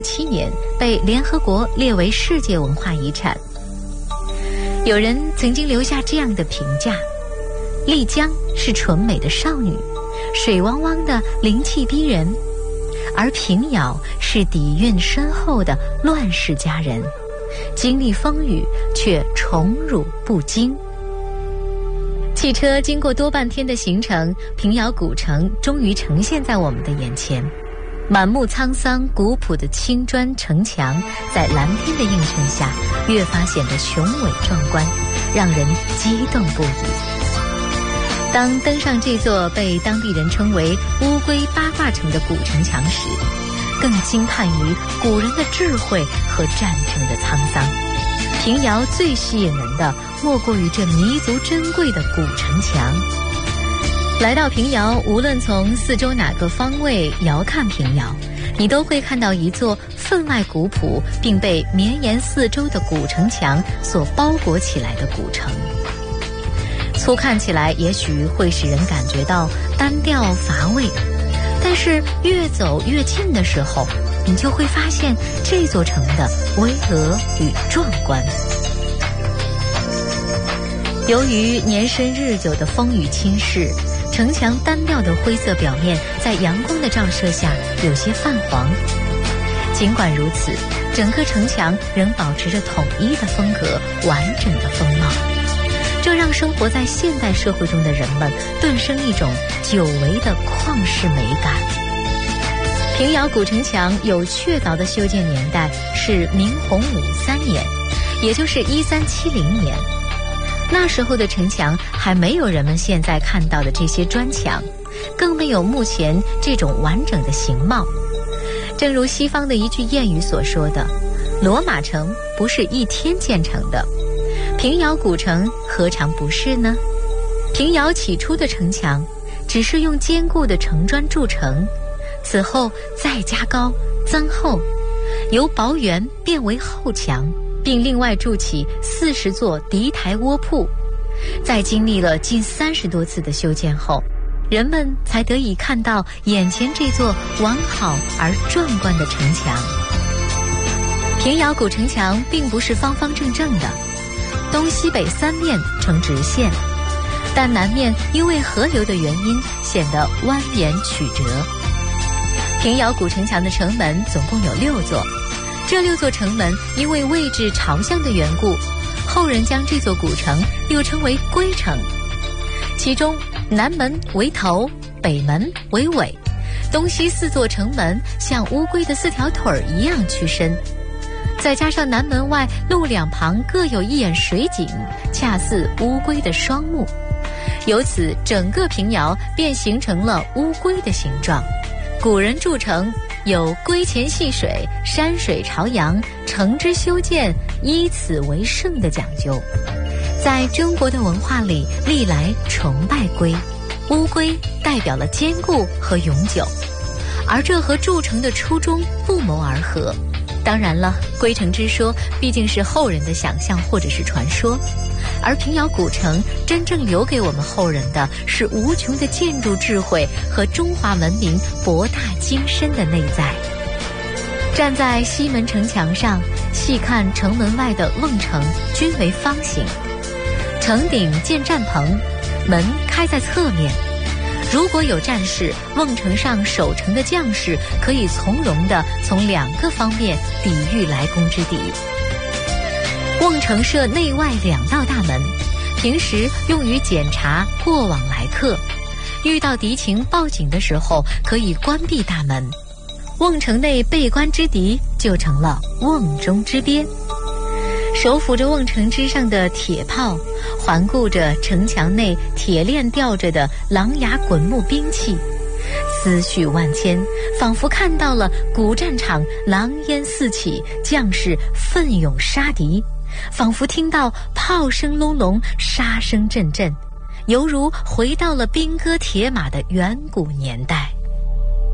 7年被联合国列为世界文化遗产。有人曾经留下这样的评价：丽江是纯美的少女，水汪汪的灵气逼人，而平遥是底蕴深厚的乱世佳人，经历风雨却宠辱不惊。汽车经过多半天的行程，平遥古城终于呈现在我们的眼前。满目沧桑古朴的青砖城墙，在蓝天的映衬下越发显得雄伟壮观，让人激动不已。当登上这座被当地人称为乌龟八卦城的古城墙时，更惊叹于古人的智慧和战争的沧桑。平遥最吸引人的莫过于这弥足珍贵的古城墙。来到平遥，无论从四周哪个方位遥看平遥，你都会看到一座分外古朴并被绵延四周的古城墙所包裹起来的古城。粗看起来也许会使人感觉到单调乏味，但是越走越近的时候，你就会发现这座城的巍峨与壮观。由于年深日久的风雨侵蚀，城墙单调的灰色表面在阳光的照射下有些泛黄。尽管如此，整个城墙仍保持着统一的风格，完整的风貌，这让生活在现代社会中的人们顿生一种久违的旷世美感。平遥古城墙有确凿的修建年代是明洪武3年，也就是1370年。那时候的城墙还没有人们现在看到的这些砖墙，更没有目前这种完整的形貌。正如西方的一句谚语所说的，罗马城不是一天建成的，平遥古城何尝不是呢？平遥起初的城墙只是用坚固的城砖筑成，此后再加高增厚，由薄垣变为厚墙，并另外筑起40座敌台窝铺。在经历了近30多次的修建后，人们才得以看到眼前这座完好而壮观的城墙。平遥古城墙并不是方方正正的，东西北3面呈直线，但南面因为河流的原因显得蜿蜒曲折。平遥古城墙的城门总共有6座，这6座城门因为位置朝向的缘故，后人将这座古城又称为龟城。其中南门为头，北门为尾，东西4座城门像乌龟的4条腿一样屈伸，再加上南门外路两旁各有一眼水井，恰似乌龟的双目，由此整个平遥便形成了乌龟的形状。古人筑城有龟前戏水，山水朝阳，城之修建依此为胜的讲究。在中国的文化里，历来崇拜龟，乌龟代表了坚固和永久，而这和筑城的初衷不谋而合。当然了，龟城之说毕竟是后人的想象或者是传说，而平遥古城真正留给我们后人的是无穷的建筑智慧和中华文明博大精深的内在。站在西门城墙上细看城门外的瓮城均为方形，城顶建战棚，门开在侧面，如果有战事，瓮城上守城的将士可以从容地从2个方面抵御来攻之敌。瓮城设内外2道大门，平时用于检查过往来客，遇到敌情报警的时候可以关闭大门。瓮城内被关之敌就成了瓮中之鳖。手抚着瓮城之上的铁炮，环顾着城墙内铁链吊着的狼牙滚木兵器，思绪万千，仿佛看到了古战场狼烟四起，将士奋勇杀敌，仿佛听到炮声隆隆，杀声阵阵，犹如回到了兵戈铁马的远古年代。